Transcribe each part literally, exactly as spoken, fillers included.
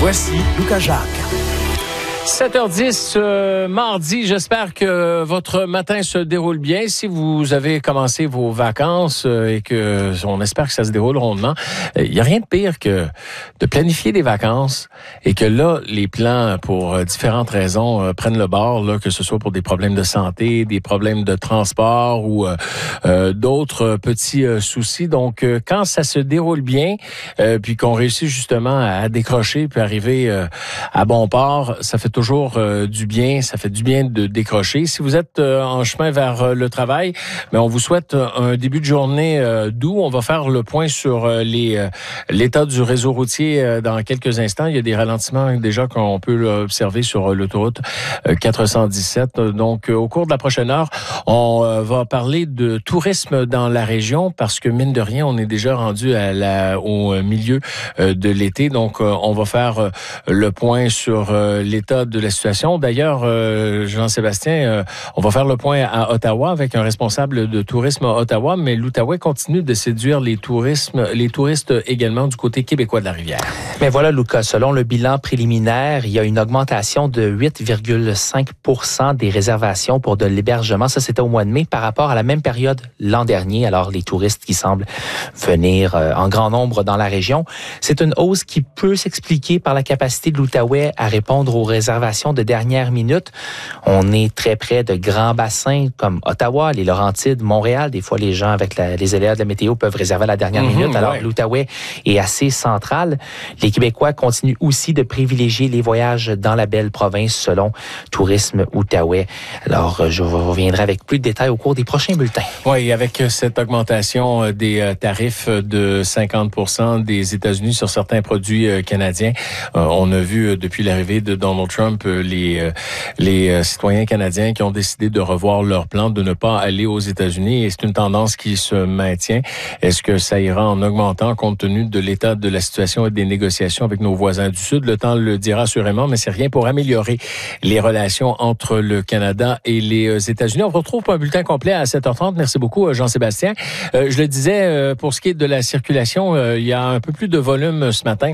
Voici Lucas Jacques. sept heures dix, euh, mardi, j'espère que votre matin se déroule bien. Si vous avez commencé vos vacances euh, et que on espère que ça se déroule rondement, il n'y a rien de pire que de planifier des vacances et que là, les plans, pour euh, différentes raisons, euh, prennent le bord, là, que ce soit pour des problèmes de santé, des problèmes de transport ou euh, euh, d'autres petits euh, soucis. Donc, euh, quand ça se déroule bien, euh, puis qu'on réussit justement à décrocher puis arriver euh, à bon port, ça fait toujours euh, du bien, ça fait du bien de décrocher. Si vous êtes euh, en chemin vers euh, le travail, mais on vous souhaite euh, un début de journée euh, doux. On va faire le point sur euh, les euh, l'état du réseau routier euh, dans quelques instants. Il y a des ralentissements déjà qu'on peut observer sur euh, l'autoroute euh, quatre cent dix-sept. Donc, euh, au cours de la prochaine heure, on euh, va parler de tourisme dans la région parce que, mine de rien, on est déjà rendu à la, au milieu euh, de l'été. Donc, euh, on va faire euh, le point sur euh, l'état de la situation. D'ailleurs, euh, Jean-Sébastien, euh, on va faire le point à Ottawa avec un responsable de tourisme à Ottawa, mais l'Outaouais continue de séduire les tourismes, les touristes également du côté québécois de la rivière. Mais voilà, Lucas, selon le bilan préliminaire, il y a une augmentation de huit virgule cinq pour cent des réservations pour de l'hébergement. Ça, c'était au mois de mai par rapport à la même période l'an dernier. Alors, les touristes qui semblent venir euh, en grand nombre dans la région, c'est une hausse qui peut s'expliquer par la capacité de l'Outaouais à répondre aux réservations de dernière minute. On est très près de grands bassins comme Ottawa, les Laurentides, Montréal. Des fois, les gens avec la, les aléas de la météo peuvent réserver à la dernière mm-hmm, minute. Alors, ouais. L'Outaouais est assez central. Les Québécois continuent aussi de privilégier les voyages dans la belle province selon Tourisme Outaouais. Alors, je reviendrai avec plus de détails au cours des prochains bulletins. Oui, avec cette augmentation des tarifs de cinquante pour cent des États-Unis sur certains produits canadiens, on a vu depuis l'arrivée de Donald Trump les les citoyens canadiens qui ont décidé de revoir leur plan de ne pas aller aux États-Unis et c'est une tendance qui se maintient. Est-ce que ça ira en augmentant compte tenu de l'état de la situation et des négociations avec nos voisins du Sud? Le temps le dira assurément, mais c'est rien pour améliorer les relations entre le Canada et les États-Unis. On retrouve un bulletin complet à sept heures trente. Merci beaucoup, Jean-Sébastien. Euh, je le disais, pour ce qui est de la circulation, euh, il y a un peu plus de volume ce matin.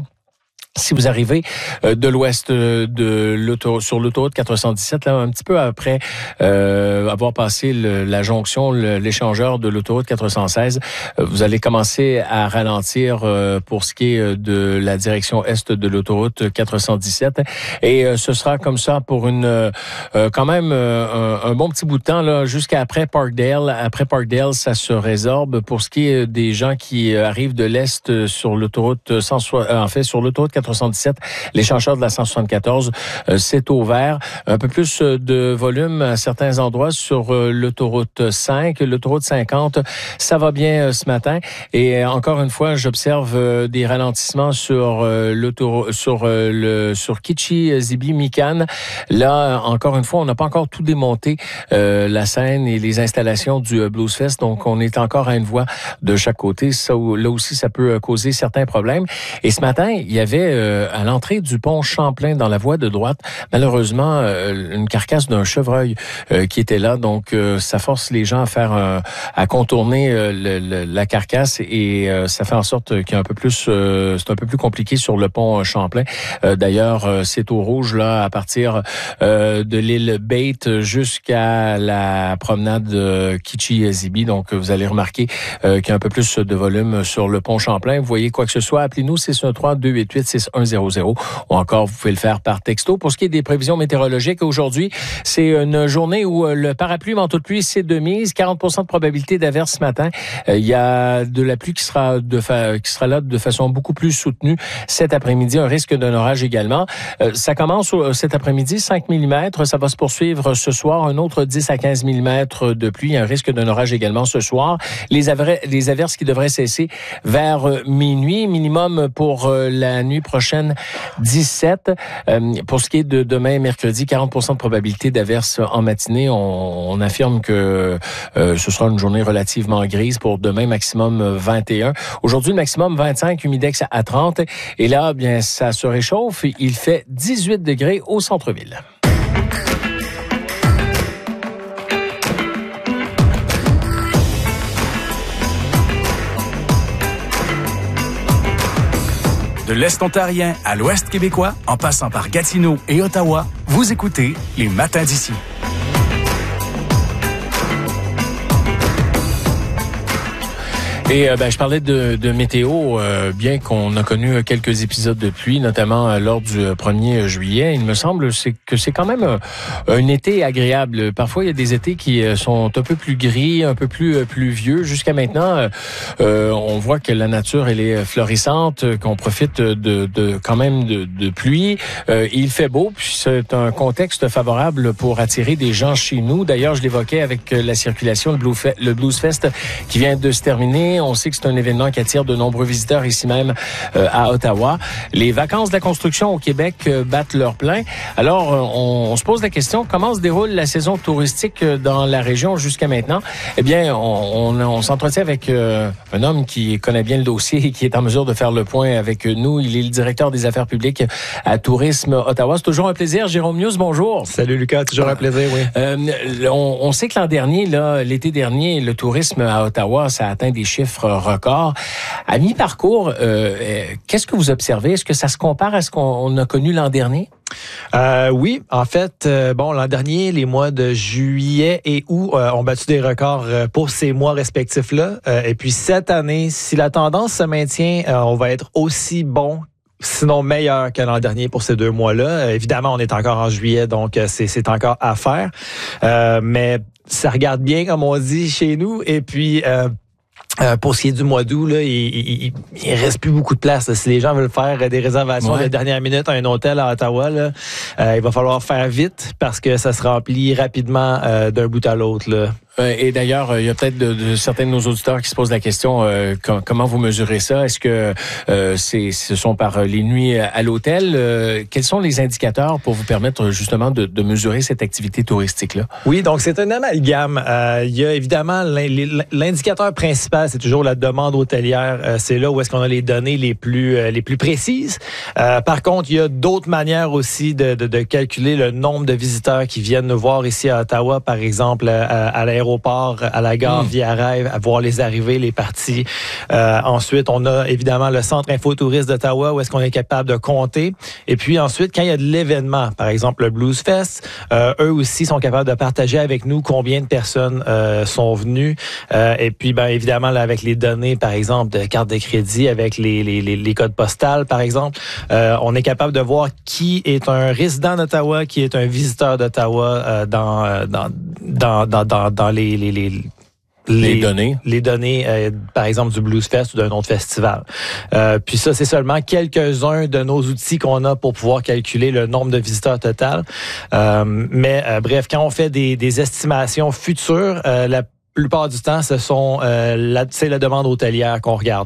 Si vous arrivez de l'ouest de l'autoroute, sur l'autoroute quatre cent dix-sept, là, un petit peu après euh, avoir passé le, la jonction, le, l'échangeur de l'autoroute quatre cent seize, vous allez commencer à ralentir euh, pour ce qui est de la direction est de l'autoroute quatre cent dix-sept. Et euh, ce sera comme ça pour une euh, quand même euh, un, un bon petit bout de temps là, jusqu'à après Parkdale. Après Parkdale, ça se résorbe. Pour ce qui est des gens qui arrivent de l'est sur l'autoroute cent soixante, en fait sur l'autoroute quatre cent dix-sept, l'échangeur de la cent soixante-quatorze, euh, c'est ouvert. Un peu plus de volume à certains endroits sur euh, l'autoroute cinq. L'autoroute cinquante, ça va bien euh, ce matin. Et euh, encore une fois, j'observe euh, des ralentissements sur euh, l'autoroute, sur euh, le sur Kitchi-Zibi-Mikan. Là, encore une fois, on n'a pas encore tout démonté, euh, la scène et les installations du euh, Blues Fest. Donc, on est encore à une voie de chaque côté. Ça, là aussi, ça peut causer certains problèmes. Et ce matin, il y avait Euh, à l'entrée du pont Champlain dans la voie de droite, malheureusement, euh, une carcasse d'un chevreuil euh, qui était là. Donc, euh, ça force les gens à faire euh, à contourner euh, le, le, la carcasse et euh, ça fait en sorte qu'il y a un peu plus, euh, c'est un peu plus compliqué sur le pont Champlain. Euh, d'ailleurs, euh, c'est au rouge là à partir euh, de l'île Bate jusqu'à la promenade euh, Kitchi-Zibi. Donc, vous allez remarquer euh, qu'il y a un peu plus de volume sur le pont Champlain. Vous voyez quoi que ce soit, appelez-nous six un trois, deux huit huit, six un zéro zéro ou encore vous pouvez le faire par texto. Pour ce qui est des prévisions météorologiques, aujourd'hui, c'est une journée où le parapluie manteau de pluie c'est de mise, quarante pour cent de probabilité d'averse ce matin. Il y a de la pluie qui sera de fa... qui sera là de façon beaucoup plus soutenue cet après-midi, un risque d'un orage également. Ça commence cet après-midi, cinq millimètres, ça va se poursuivre ce soir, un autre dix à quinze millimètres de pluie, un risque d'un orage également ce soir. Les, aver... les averses qui devraient cesser vers minuit, minimum pour la nuit prochaine dix-sept. Euh, pour ce qui est de demain, mercredi, quarante pour cent de probabilité d'averse en matinée. On, on affirme que euh, ce sera une journée relativement grise pour demain, maximum vingt et un. Aujourd'hui, le maximum vingt-cinq, humidex à trente. Et là, bien, ça se réchauffe. Il fait dix-huit degrés au centre-ville. De l'Est ontarien à l'Ouest québécois, en passant par Gatineau et Ottawa, vous écoutez Les Matins d'ici. Et euh, ben, je parlais de, de météo, euh, bien qu'on a connu quelques épisodes de pluie, notamment euh, lors du premier juillet. Il me semble c'est, que c'est quand même euh, un été agréable. Parfois, il y a des étés qui euh, sont un peu plus gris, un peu plus euh, pluvieux. Jusqu'à maintenant, euh, on voit que la nature elle est florissante, qu'on profite de, de quand même de, de pluie. Euh, il fait beau, puis c'est un contexte favorable pour attirer des gens chez nous. D'ailleurs, je l'évoquais avec la circulation, le, Blue Fe- le Blues Fest qui vient de se terminer. On sait que c'est un événement qui attire de nombreux visiteurs ici même euh, à Ottawa. Les vacances de la construction au Québec euh, battent leur plein. Alors, euh, on, on se pose la question, comment se déroule la saison touristique dans la région jusqu'à maintenant? Eh bien, on, on, on s'entretient avec euh, un homme qui connaît bien le dossier et qui est en mesure de faire le point avec nous. Il est le directeur des affaires publiques à Tourisme Ottawa. C'est toujours un plaisir. Jérôme News, bonjour. Salut Lucas, toujours un plaisir, oui. Euh, on, on sait que l'an dernier, là, l'été dernier, le tourisme à Ottawa, ça a atteint des chiffres record. À mi-parcours, euh, qu'est-ce que vous observez? Est-ce que ça se compare à ce qu'on a connu l'an dernier? Euh, oui, en fait, euh, bon, l'an dernier, les mois de juillet et août euh, ont battu des records euh, pour ces mois respectifs-là. Euh, et puis cette année, si la tendance se maintient, euh, on va être aussi bon, sinon meilleur que l'an dernier pour ces deux mois-là. Euh, évidemment, on est encore en juillet, donc euh, c'est, c'est encore à faire. Euh, mais ça regarde bien, comme on dit chez nous. Et puis... Euh, Euh, pour ce qui est du mois d'août, là, il, il, il reste plus beaucoup de place. Là. Si les gens veulent faire des réservations ouais. de dernière minute à un hôtel à Ottawa, là, euh, il va falloir faire vite parce que ça se remplit rapidement euh, d'un bout à l'autre. Là. Et d'ailleurs, il y a peut-être de, de certains de nos auditeurs qui se posent la question, euh, com- comment vous mesurez ça? Est-ce que euh, c'est, ce sont par les nuits à l'hôtel? Euh, quels sont les indicateurs pour vous permettre justement de, de mesurer cette activité touristique-là? Oui, donc c'est un amalgame. Euh, il y a évidemment l'indicateur principal, c'est toujours la demande hôtelière. Euh, c'est là où est-ce qu'on a les données les plus euh, les plus précises. Euh, par contre, il y a d'autres manières aussi de, de, de calculer le nombre de visiteurs qui viennent nous voir ici à Ottawa, par exemple à, à l'aéroport. à la gare mmh. Via Rail, à voir les arrivées, les parties. Euh, ensuite, on a évidemment le Centre Infotourisme d'Ottawa où est-ce qu'on est capable de compter. Et puis ensuite, quand il y a de l'événement, par exemple le Blues Fest, euh, eux aussi sont capables de partager avec nous combien de personnes euh, sont venues. Euh, et puis, ben évidemment, là, avec les données, par exemple, de carte de crédit, avec les, les, les, les codes postales, par exemple, euh, on est capable de voir qui est un résident d'Ottawa, qui est un visiteur d'Ottawa euh, dans, dans, dans, dans, dans, dans les Les, les, les, les, les données, les données euh, par exemple du Blues Fest ou d'un autre festival. Euh, puis ça, c'est seulement quelques-uns de nos outils qu'on a pour pouvoir calculer le nombre de visiteurs total. Euh, mais euh, bref, quand on fait des, des estimations futures, euh, la plupart du temps, ce sont euh, la, c'est la demande hôtelière qu'on regarde.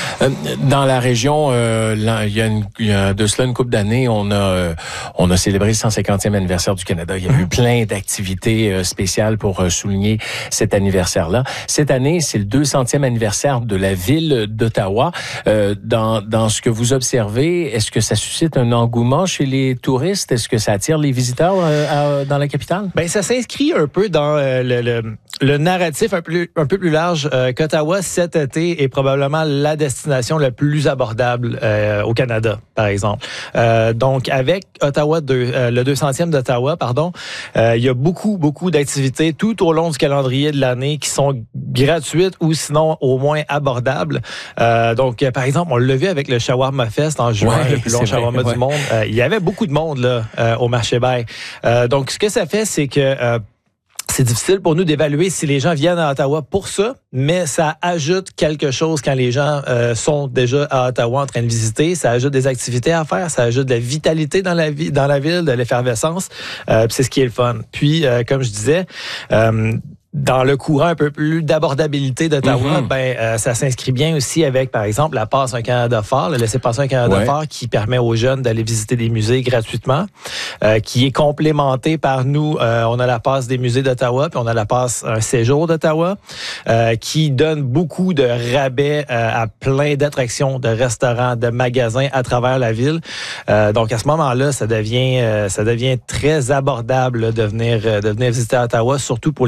Dans la région, euh, là, il, y a une, il y a de cela une couple d'années, on a euh, on a célébré le cent cinquantième anniversaire du Canada. Il y a eu plein d'activités euh, spéciales pour euh, souligner cet anniversaire-là. Cette année, c'est le deux centième anniversaire de la ville d'Ottawa. Euh, dans dans ce que vous observez, est-ce que ça suscite un engouement chez les touristes? Est-ce que ça attire les visiteurs euh, à, dans la capitale? Ben ça s'inscrit un peu dans euh, le, le le narratif un peu un peu plus large euh, qu'Ottawa cet été est probablement la destination la plus abordable euh, au Canada, par exemple. Euh, donc, avec Ottawa, deux, euh, le deux centième d'Ottawa, pardon, euh, il y a beaucoup, beaucoup d'activités tout au long du calendrier de l'année qui sont gratuites ou sinon au moins abordables. Euh, donc, par exemple, on l'a vu avec le Shawarma Fest en juin, ouais, le plus long shawarma ouais. du monde. Euh, il y avait beaucoup de monde là euh, au marché Bay. Euh, donc, ce que ça fait, c'est que euh, c'est difficile pour nous d'évaluer si les gens viennent à Ottawa pour ça, mais ça ajoute quelque chose quand les gens euh, sont déjà à Ottawa en train de visiter. Ça ajoute des activités à faire, ça ajoute de la vitalité dans la vie, dans la ville, de l'effervescence. Euh, c'est ce qui est le fun. Puis, euh, comme je disais, euh, dans le courant un peu plus d'abordabilité d'Ottawa, mm-hmm. ben euh, ça s'inscrit bien aussi avec, par exemple, la Passe un Canada fort, le Laissez-passer un Canada ouais. fort, qui permet aux jeunes d'aller visiter des musées gratuitement, euh, qui est complémenté par nous. Euh, on a la Passe des musées d'Ottawa, puis on a la Passe un séjour d'Ottawa, euh, qui donne beaucoup de rabais euh, à plein d'attractions, de restaurants, de magasins à travers la ville. Euh, donc à ce moment-là, ça devient euh, ça devient très abordable là, de venir euh, de venir visiter Ottawa, surtout pour les familles.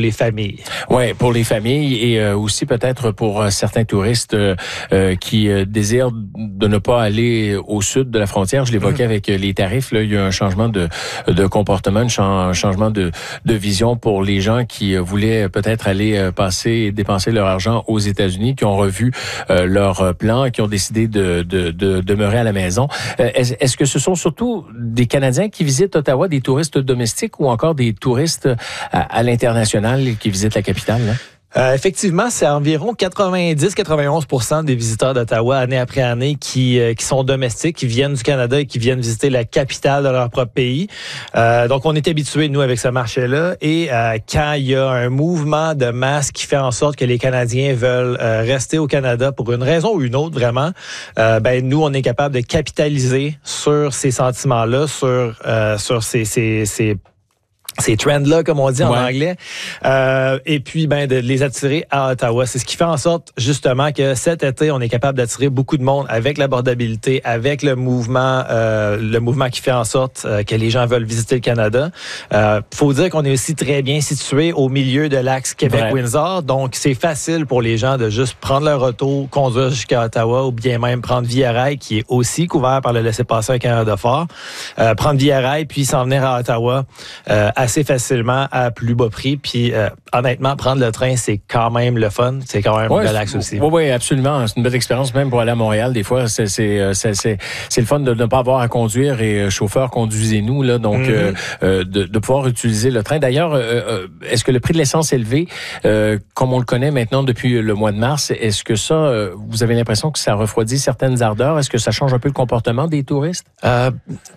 familles. Oui, pour les familles et euh, aussi peut-être pour euh, certains touristes euh, euh, qui euh, désirent de ne pas aller au sud de la frontière. Je l'évoquais mmh. avec les tarifs. Là, il y a un changement de, de comportement, un ch- changement de, de vision pour les gens qui euh, voulaient peut-être aller euh, passer et dépenser leur argent aux États-Unis, qui ont revu euh, leur plan et qui ont décidé de, de, de demeurer à la maison. Euh, est-ce, est-ce que ce sont surtout des Canadiens qui visitent Ottawa, des touristes domestiques ou encore des touristes à, à l'international qui visitent la capitale, là? Euh, effectivement, c'est environ quatre-vingt-dix à quatre-vingt-onze pour cent des visiteurs d'Ottawa année après année qui euh, qui sont domestiques, qui viennent du Canada et qui viennent visiter la capitale de leur propre pays. Euh, donc, on est habitués, nous, avec ce marché-là. Et euh, quand il y a un mouvement de masse qui fait en sorte que les Canadiens veulent euh, rester au Canada pour une raison ou une autre, vraiment, euh, ben nous, on est capable de capitaliser sur ces sentiments-là, sur euh, sur ces ces, ces ces trends-là, comme on dit en ouais. anglais, euh, et puis ben de les attirer à Ottawa. C'est ce qui fait en sorte, justement, que cet été, on est capable d'attirer beaucoup de monde avec l'abordabilité, avec le mouvement euh, le mouvement qui fait en sorte euh, que les gens veulent visiter le Canada. Euh, faut dire qu'on est aussi très bien situé au milieu de l'axe Québec-Windsor, donc c'est facile pour les gens de juste prendre leur auto, conduire jusqu'à Ottawa, ou bien même prendre Via Rail, qui est aussi couvert par le laissez-passer Canada Fort, euh, prendre Via Rail, puis s'en venir à Ottawa euh, assez facilement à plus bas prix. Puis euh, honnêtement, prendre le train, c'est quand même le fun. C'est quand même ouais, relax aussi. Oui, oui, absolument. C'est une belle expérience même pour aller à Montréal. Des fois, c'est c'est c'est c'est, c'est le fun de ne pas avoir à conduire et euh, chauffeur, conduisez-nous là. Donc, mm-hmm. euh, euh, de, de pouvoir utiliser le train. D'ailleurs, euh, euh, est-ce que le prix de l'essence est élevé, euh, comme on le connaît maintenant depuis le mois de mars? Est-ce que ça, euh, vous avez l'impression que ça refroidit certaines ardeurs? Est-ce que ça change un peu le comportement des touristes? Euh,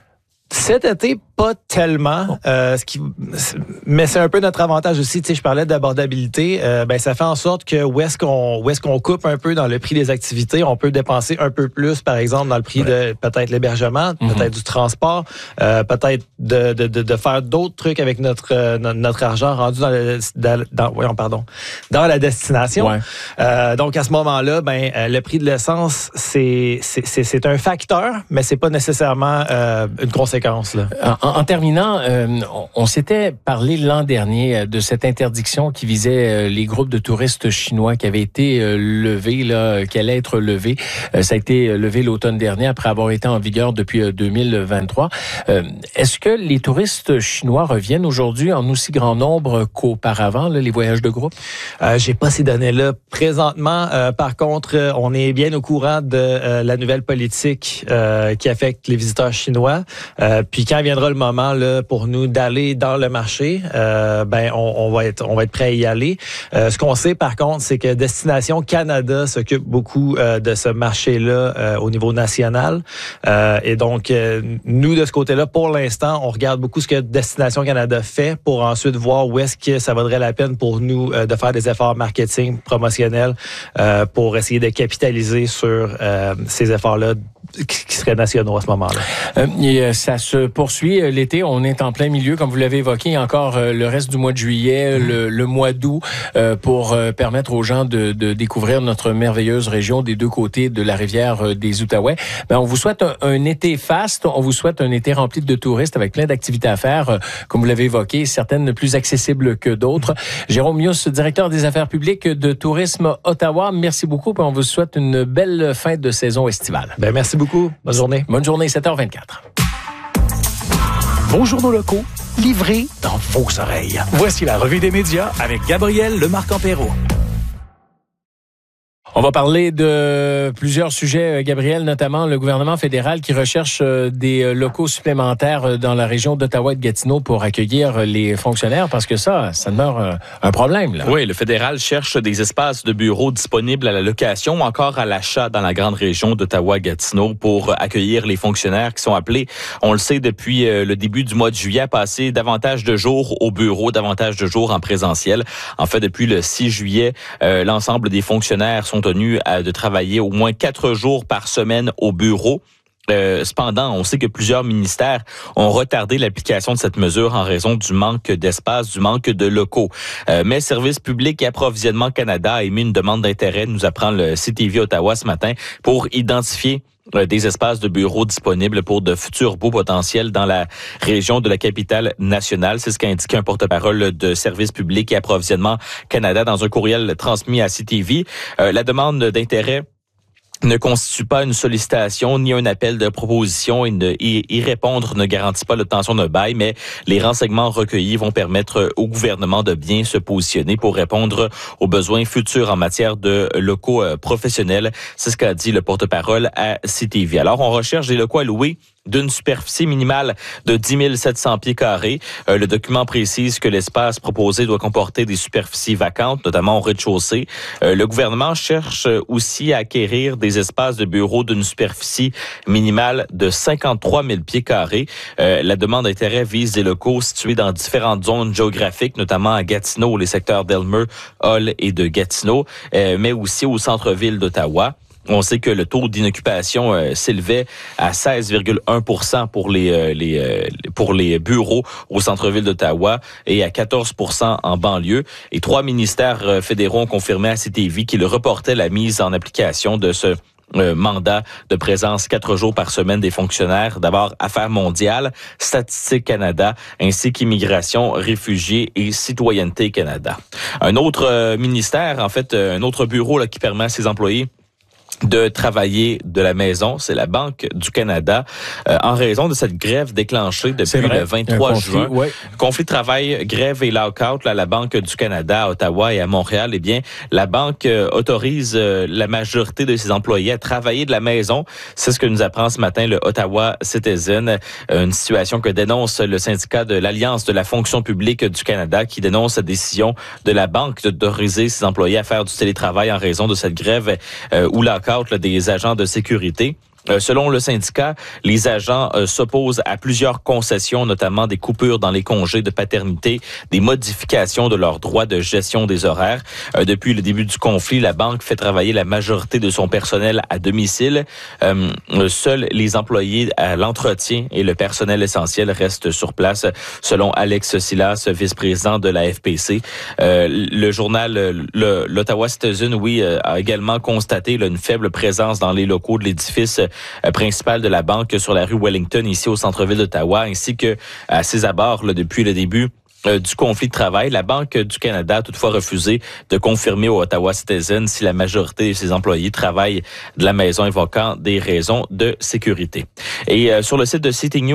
Cet été, pas tellement. Euh, ce qui, mais c'est un peu notre avantage aussi. Tu sais, je parlais d'abordabilité. Euh, ben, ça fait en sorte que où est-ce qu'on, où est-ce qu'on coupe un peu dans le prix des activités, on peut dépenser un peu plus, par exemple, dans le prix ouais. de peut-être l'hébergement, mm-hmm. peut-être du transport, euh, peut-être de, de, de, de faire d'autres trucs avec notre euh, notre argent rendu dans le dans, dans voyons, pardon dans la destination. Ouais. Euh, donc à ce moment-là, ben euh, le prix de l'essence, c'est c'est c'est, c'est un facteur, mais c'est pas nécessairement euh, une conséquence là. En, en terminant, euh, on, on s'était parlé l'an dernier de cette interdiction qui visait les groupes de touristes chinois qui avait été euh, levée, là, qui allait être levée. Euh, ça a été levé l'automne dernier après avoir été en vigueur depuis euh, deux mille vingt-trois. Euh, est-ce que les touristes chinois reviennent aujourd'hui en aussi grand nombre qu'auparavant, là, les voyages de groupe? Euh, j'ai pas ces données-là présentement. Euh, par contre, on est bien au courant de euh, la nouvelle politique euh, qui affecte les visiteurs chinois. Euh, puis quand viendra le moment là pour nous d'aller dans le marché, euh, ben on, on va être on va être prêt à y aller. Euh, ce qu'on sait par contre, c'est que Destination Canada s'occupe beaucoup euh, de ce marché-là euh, au niveau national. Euh, et donc euh, nous de ce côté-là, pour l'instant, on regarde beaucoup ce que Destination Canada fait pour ensuite voir où est-ce que ça vaudrait la peine pour nous euh, de faire des efforts marketing promotionnels euh, pour essayer de capitaliser sur euh, ces efforts-là qui seraient nationaux à ce moment-là. Euh, et ça se poursuit l'été. On est en plein milieu, comme vous l'avez évoqué, encore euh, le reste du mois de juillet, mmh. le, le mois d'août, euh, pour euh, permettre aux gens de, de découvrir notre merveilleuse région des deux côtés de la rivière euh, des Outaouais. Ben, on vous souhaite un, un été faste. On vous souhaite un été rempli de touristes avec plein d'activités à faire, euh, comme vous l'avez évoqué, certaines plus accessibles que d'autres. Mmh. Jérôme Mius, directeur des affaires publiques de Tourisme Ottawa, merci beaucoup. On vous souhaite une belle fin de saison estivale. Ben, merci beaucoup. Bonne journée. Bonne journée, sept heures vingt-quatre. Vos journaux locaux, livrés dans vos oreilles. Voici la revue des médias avec Gabriel Lemarque-Empéraud. On va parler de plusieurs sujets, Gabriel, notamment le gouvernement fédéral qui recherche des locaux supplémentaires dans la région d'Ottawa et de Gatineau pour accueillir les fonctionnaires, parce que ça, ça demeure un problème, là. Oui, le fédéral cherche des espaces de bureaux disponibles à la location ou encore à l'achat dans la grande région d'Ottawa-Gatineau pour accueillir les fonctionnaires qui sont appelés, on le sait, depuis le début du mois de juillet, à passer davantage de jours au bureau, davantage de jours en présentiel. En fait, depuis le six juillet, euh, l'ensemble des fonctionnaires sont tenus à, de travailler au moins quatre jours par semaine au bureau. Euh, cependant, on sait que plusieurs ministères ont retardé l'application de cette mesure en raison du manque d'espace, du manque de locaux. Euh, mais Services publics et Approvisionnement Canada a émis une demande d'intérêt, nous apprend le C T V Ottawa ce matin, pour identifier des espaces de bureaux disponibles pour de futurs beaux potentiels dans la région de la capitale nationale. C'est ce qu'a indiqué un porte-parole de Services publics et Approvisionnement Canada dans un courriel transmis à C T V. Euh, la demande d'intérêt ne constitue pas une sollicitation ni un appel de proposition et ne, y, y répondre ne garantit pas l'obtention d'un bail, mais les renseignements recueillis vont permettre au gouvernement de bien se positionner pour répondre aux besoins futurs en matière de locaux euh, professionnels. C'est ce qu'a dit le porte-parole à C T V. Alors, on recherche des locaux à louer d'une superficie minimale de dix mille sept cents pieds carrés. Euh, le document précise que l'espace proposé doit comporter des superficies vacantes, notamment au rez-de-chaussée. Euh, le gouvernement cherche aussi à acquérir des espaces de bureaux d'une superficie minimale de cinquante-trois mille pieds carrés. Euh, la demande d'intérêt vise des locaux situés dans différentes zones géographiques, notamment à Gatineau, les secteurs d'Elmer, Hull et de Gatineau, euh, mais aussi au centre-ville d'Ottawa. On sait que le taux d'inoccupation euh, s'élevait à seize virgule un pour cent pour les, euh, les euh, pour les bureaux au centre-ville d'Ottawa et à quatorze pour cent en banlieue. Et trois ministères euh, fédéraux ont confirmé à C T V qu'ils reportaient la mise en application de ce Euh, mandat de présence quatre jours par semaine des fonctionnaires. D'abord, Affaires mondiales, Statistique Canada, ainsi qu'Immigration, Réfugiés et Citoyenneté Canada. Un autre euh, ministère, en fait, euh, un autre bureau là, qui permet à ses employés de travailler de la maison, c'est la Banque du Canada, euh, en raison de cette grève déclenchée depuis le vingt-trois juin. Ouais. Conflit de travail, grève et lock-out, là, la Banque du Canada à Ottawa et à Montréal, eh bien, la Banque euh, autorise euh, la majorité de ses employés à travailler de la maison. C'est ce que nous apprend ce matin le Ottawa Citizen, euh, une situation que dénonce le syndicat de l'Alliance de la fonction publique du Canada, qui dénonce la décision de la Banque d'autoriser ses employés à faire du télétravail en raison de cette grève euh, ou lock-out là, des agents de sécurité. Euh, selon le syndicat, les agents euh, s'opposent à plusieurs concessions, notamment des coupures dans les congés de paternité, des modifications de leurs droits de gestion des horaires. Euh, depuis le début du conflit, la banque fait travailler la majorité de son personnel à domicile. Euh, seuls les employés à l'entretien et le personnel essentiel restent sur place, selon Alex Silas, vice-président de la F P C. Euh, le journal le, l'Ottawa Citizen, oui, euh, a également constaté là, une faible présence dans les locaux de l'édifice principal de la banque sur la rue Wellington, ici au centre-ville d'Ottawa, ainsi que à ses abords là, depuis le début euh, du conflit de travail. La Banque du Canada a toutefois refusé de confirmer au Ottawa Citizen si la majorité de ses employés travaillent de la maison, évoquant des raisons de sécurité. Et euh, sur le site de C T News,